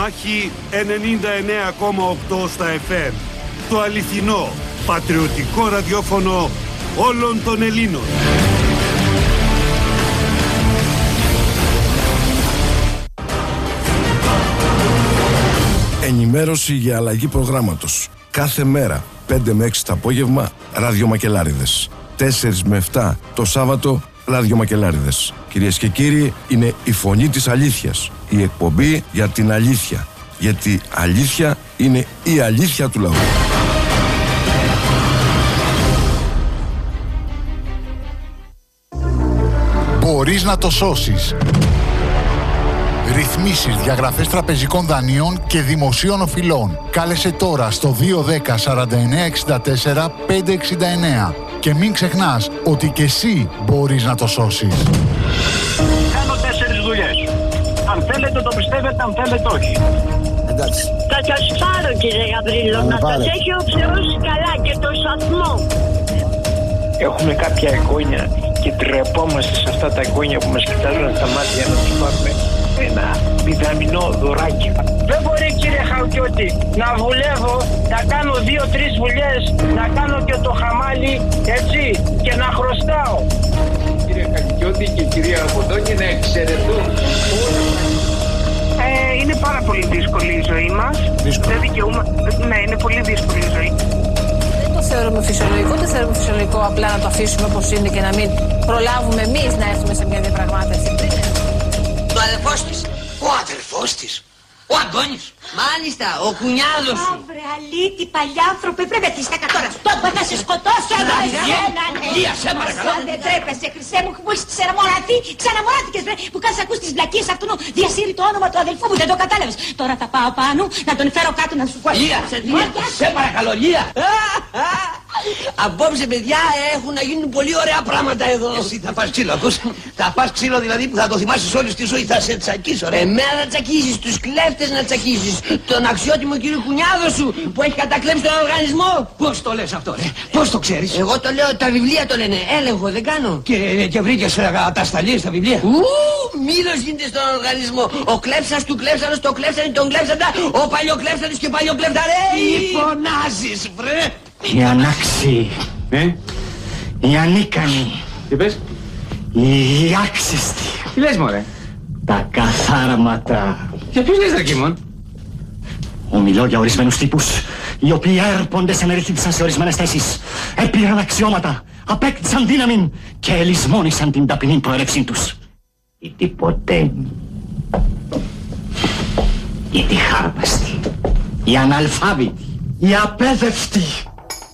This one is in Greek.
Μάχη 99,8 στα FM. Το αληθινό, πατριωτικό ραδιόφωνο όλων των Ελλήνων. Ενημέρωση για αλλαγή προγράμματος. Κάθε μέρα, 5 με 6 το απόγευμα, ραδιομακελάριδες. 4 με 7 το Σάββατο, ραδιομακελάριδες. Κυρίες και κύριοι, είναι η φωνή της αλήθειας. Η εκπομπή για την αλήθεια. Γιατί αλήθεια είναι η αλήθεια του λαού. Μπορείς να το σώσεις. Ρυθμίσεις, διαγραφές τραπεζικών δανείων και δημοσίων οφειλών. Κάλεσε τώρα στο 210 49 64 569 και μην ξεχνάς ότι και εσύ μπορείς να το σώσεις. Κάνω 4 δουλειές. Αν θέλετε το πιστεύετε, αν θέλετε όχι. Εντάξει. Θα σας πάρω, κύριε Γαβρίλο, να σας έχει ο Θεός καλά και το σταθμό. Έχουμε κάποια εγγόνια και τρεπόμαστε σε αυτά τα εγγόνια που μας κοιτάζουν στα μάτια να τους πάρουμε ένα πιδαμινό δωράκι. Δεν μπορεί, κύριε Χαουκιώτη, να βουλεύω, να κάνω 2-3 βουλιές, να κάνω και το χαμάλι, έτσι, και να χρωστάω. Κύριε Χαουκιώτη και κυρία Αποδόνη να εξαιρετούν. Είναι πάρα πολύ δύσκολη η ζωή μας. Δεν ναι, είναι πολύ δύσκολη η ζωή. Δεν το θεωρούμε φυσιολογικό, δεν θεωρούμε φυσιολογικό απλά να το αφήσουμε όπως είναι και να μην προλάβουμε εμείς να έρθουμε σε μια διαπραγμάτευση. Το αδερφός της. Ο αδερφός της. Ο Αντώνης. Μάλιστα, ο κουνιάδος σου. Αύρε αλήτη, παλιάνθρωπε, πρέπει να τα κατώρα. Τότε θα σε σκοτώσω. Λία, σε παρακαλώ. Δεν τρέπεσαι, χρυσέ μου, που έχεις ξαναμοραθεί. Ξαναμοράθηκες, που κάνεις ακούς τις βλακίες αυτού νου. Διασύρει το όνομα του αδελφού μου, δεν το κατάλαβες. Τώρα θα πάω πάνω, να τον φέρω κάτω να σου πω. Λία, σε παρακαλώ, Λία. Απόψε, παιδιά, έχουν να γίνουν πολύ ωραία πράγματα εδώ. Εσύ θα πας ξύλο, ακούς. Θα πας ξύλο δηλαδή που θα το θυμάσεις όλη τη ζωή, θα σε τσακίσω, ρε. Εμένα να τσακίσεις, τους κλέφτες να τσακίσεις. Τον αξιότιμο κύριο κουνιάδο σου που έχει κατακλέψει τον οργανισμό. Πώς το λες αυτό, ρε, πώς το ξέρεις? Εγώ το λέω, τα βιβλία το λένε, έλεγχο δεν κάνω. Και βρήκες ατασταλίες στα βιβλία? Μήλος γίνεται στον οργανισμό. Ο κλέψας του κλέψανος, το κλέψανε, τον κλέψαντα. Ο παλιοκλέψανος και παλιοκλέφταρε. Τι φωνάζεις, βρε? Οι ανάξιοι, οι ανίκανοι. Τι πες? Οι άξιστοι. Τι λες, μωρέ? Τα καθάρματα. Για ποιους λες, Δρακίμων? Ομιλώ για ορισμένους τύπους, οι οποίοι έρπονται σε μεριχήθησαν σε ορισμένες θέσεις, έπληραν αξιώματα, απέκτησαν δύναμη και ελισμόνησαν την ταπεινή προέλευσή τους. Οι τυποτέμοι, οι τυχάρπαστοι, οι αναλφάβητοι, οι απέδευτοι.